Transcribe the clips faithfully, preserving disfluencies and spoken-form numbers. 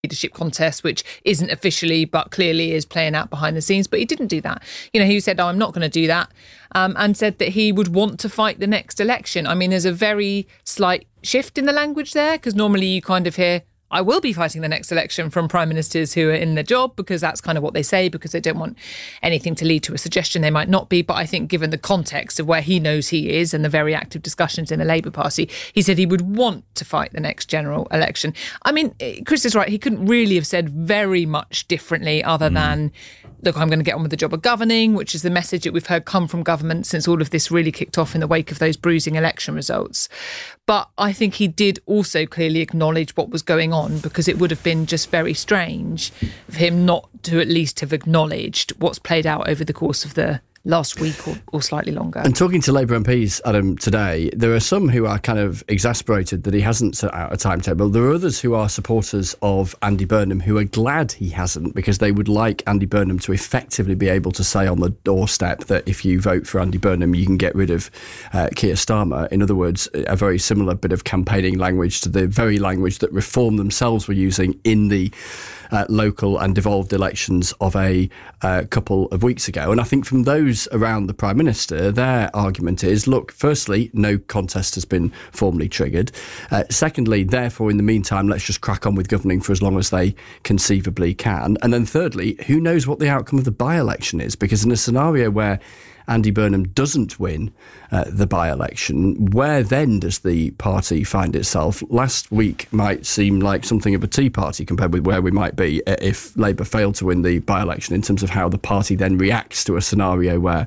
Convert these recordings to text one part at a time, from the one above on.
leadership contest, which isn't officially but clearly is playing out behind the scenes. But he didn't do that. You know, he said, oh, I'm not going to do that, um, and said that he would want to fight the next election. I mean, there's a very slight shift in the language there, because normally you kind of hear, I will be fighting the next election from prime ministers who are in the job, because that's kind of what they say, because they don't want anything to lead to a suggestion they might not be. But I think given the context of where he knows he is and the very active discussions in the Labour Party, he said he would want to fight the next general election. I mean, Chris is right. He couldn't really have said very much differently other mm. than, look, I'm going to get on with the job of governing, which is the message that we've heard come from government since all of this really kicked off in the wake of those bruising election results. But I think he did also clearly acknowledge what was going on, because it would have been just very strange for him not to at least have acknowledged what's played out over the course of the last week or, or slightly longer. And talking to Labour M Ps, Adam, today, there are some who are kind of exasperated that he hasn't set out a timetable. There are others who are supporters of Andy Burnham who are glad he hasn't, because they would like Andy Burnham to effectively be able to say on the doorstep that if you vote for Andy Burnham, you can get rid of uh, Keir Starmer. In other words, a very similar bit of campaigning language to the very language that Reform themselves were using in the Uh, local and devolved elections of a uh, couple of weeks ago. And I think from those around the Prime Minister, their argument is, look, firstly, no contest has been formally triggered. Uh, secondly, therefore, in the meantime, let's just crack on with governing for as long as they conceivably can. And then thirdly, who knows what the outcome of the by-election is? Because in a scenario where Andy Burnham doesn't win uh, the by-election, where then does the party find itself? Last week might seem like something of a tea party compared with where we might be if Labour failed to win the by-election, in terms of how the party then reacts to a scenario where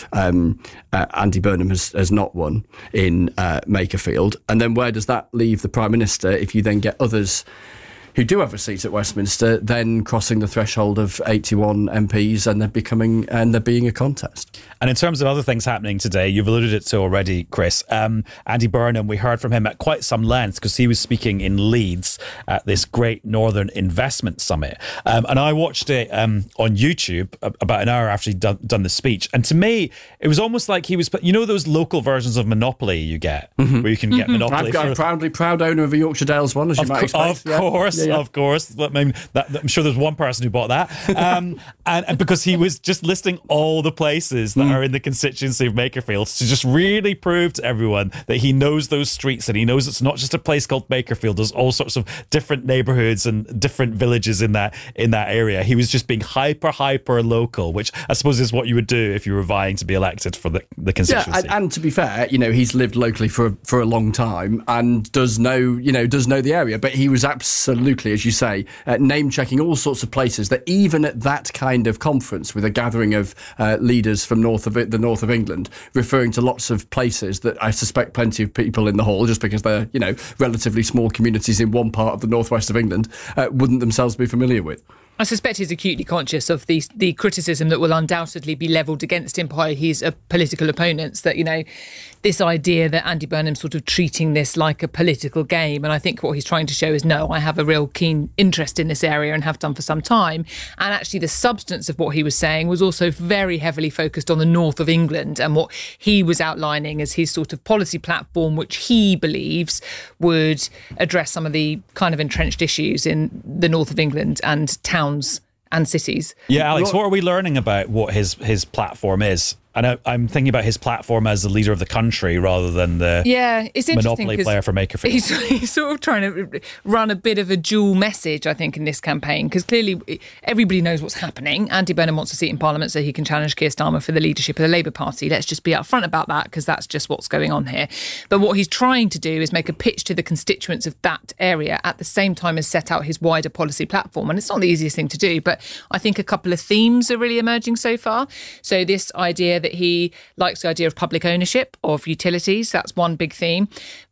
um, uh, Andy Burnham has, has not won in uh, Makerfield. And then where does that leave the Prime Minister if you then get others who do have a seat at Westminster then crossing the threshold of eighty-one M Ps and they're becoming and there being a contest? And in terms of other things happening today, you've alluded it to already, Chris. Um, Andy Burnham, we heard from him at quite some length because he was speaking in Leeds at this great Northern Investment Summit. Um, and I watched it um, on YouTube about an hour after he'd done, done the speech. And to me, it was almost like he was, you know, those local versions of Monopoly you get, mm-hmm. where you can get mm-hmm. Monopoly. I've got for, a proudly proud owner of a Yorkshire Dales one, as you of might co- expect. Of yeah. course. Yeah, yeah. Of course. I mean, that, I'm sure there's one person who bought that. Um, and, and because he was just listing all the places that mm. are in the constituency of Makerfield to just really prove to everyone that he knows those streets and he knows it's not just a place called Makerfield. There's all sorts of different neighbourhoods and different villages in that in that area. He was just being hyper, hyper local, which I suppose is what you would do if you were vying to be elected for the, the constituency. Yeah, and, and to be fair, you know, he's lived locally for, for a long time and does know, you know, does know the area. But he was absolutely, as you say, uh, name-checking all sorts of places that even at that kind of conference with a gathering of uh, leaders from north of it, the north of England, referring to lots of places that I suspect plenty of people in the hall, just because they're, you know, relatively small communities in one part of the northwest of England, uh, wouldn't themselves be familiar with. I suspect he's acutely conscious of the the criticism that will undoubtedly be levelled against him by his uh, political opponents, that, you know, this idea that Andy Burnham's sort of treating this like a political game. And I think what he's trying to show is, no, I have a real keen interest in this area and have done for some time. And actually the substance of what he was saying was also very heavily focused on the north of England and what he was outlining as his sort of policy platform, which he believes would address some of the kind of entrenched issues in the north of England and towns and cities. Yeah, Alex, what are we learning about what his his platform is? And I, I'm thinking about his platform as the leader of the country rather than the yeah, it's monopoly player for Makerfield. He's, he's sort of trying to run a bit of a dual message, I think, in this campaign, because clearly everybody knows what's happening. Andy Burnham wants a seat in Parliament so he can challenge Keir Starmer for the leadership of the Labour Party. Let's just be upfront about that, because that's just what's going on here. But what he's trying to do is make a pitch to the constituents of that area at the same time as set out his wider policy platform. And it's not the easiest thing to do, but I think a couple of themes are really emerging so far. So this idea that he likes the idea of public ownership of utilities. That's one big theme.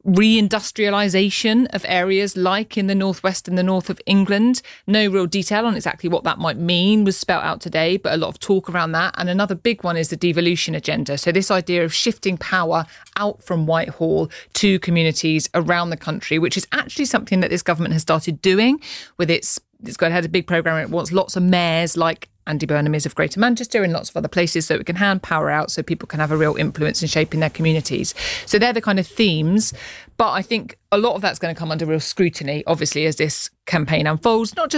Reindustrialisation of areas like in the northwest and the north of England. No real detail on exactly what that might mean was spelt out today, but a lot of talk around that. And another big one is the devolution agenda. So this idea of shifting power out from Whitehall to communities around the country, which is actually something that this government has started doing with its, it's got had a big programme. It wants lots of mayors like Andy Burnham is of Greater Manchester and lots of other places, so it can hand power out so people can have a real influence in shaping their communities. So they're the kind of themes. But I think a lot of that's going to come under real scrutiny, obviously, as this campaign unfolds, not just